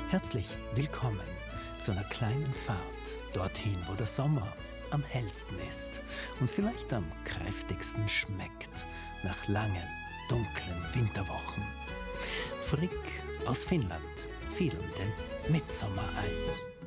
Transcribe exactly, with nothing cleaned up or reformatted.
Herzlich willkommen zu einer kleinen Fahrt dorthin, wo der Sommer am hellsten ist und vielleicht am kräftigsten schmeckt nach langen, dunklen Winterwochen. Frick aus Finnland fiel den Mitsommer ein.